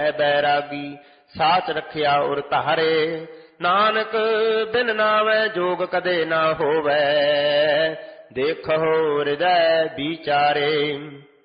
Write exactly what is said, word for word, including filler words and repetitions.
ਹੈ ਬੈਰਾਗੀ, ਸਾਚ ਰੱਖਿਆ ਉਰ ਧਾਰੇ। ਨਾਨਕ ਬਿਨ ਨਾਵੈ ਜੋਗ ਕਦੇ ਨਾ ਹੋਵੈ, ਦੇਖੋ ਹਿਰਦੈ ਵਿਚਾਰੇ।